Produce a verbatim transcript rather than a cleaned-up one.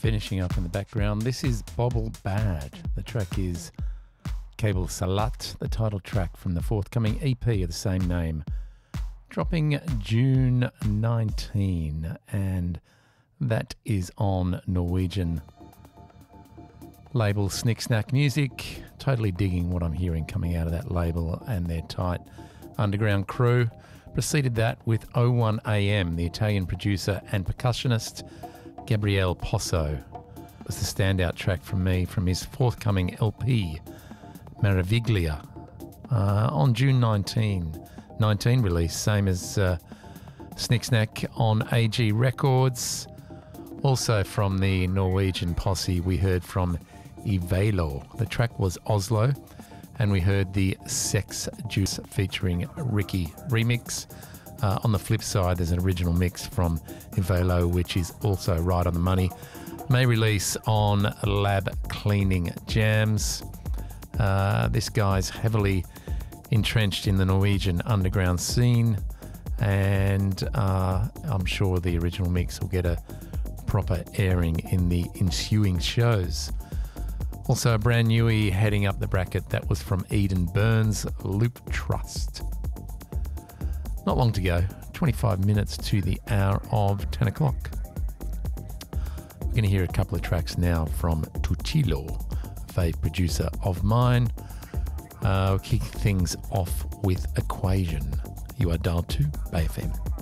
finishing up in the background. This is Bobble Bad. The track is Cable Salat, the title track from the forthcoming E P of the same name, dropping June nineteenth, and that is on Norwegian label Snick Snack Music. Totally digging what I'm hearing coming out of that label and their tight underground crew. Preceded that with oh one A M, the Italian producer and percussionist Gabriele Posso. It was the standout track from me from his forthcoming L P, Maraviglia, uh, on June nineteenth. nineteen release, same as uh, Snick Snack on A G Records. Also from the Norwegian posse, we heard from Ivalo. The track was Oslo, and we heard the Sex Juice featuring Ricky remix. Uh, on the flip side, there's an original mix from Ivalo, which is also right on the money. May release on Lab Cleaning Jams. Uh, this guy's heavily entrenched in the Norwegian underground scene, and uh, I'm sure the original mix will get a proper airing in the ensuing shows. Also a brand newie heading up the bracket, that was from Eden Burns, Loop Trust. Not long to go, twenty-five minutes to the hour of ten o'clock. We're going to hear a couple of tracks now from Tuchilo, a fave producer of mine. Uh, we'll kick things off with Equation. You are dialed to Bay F M.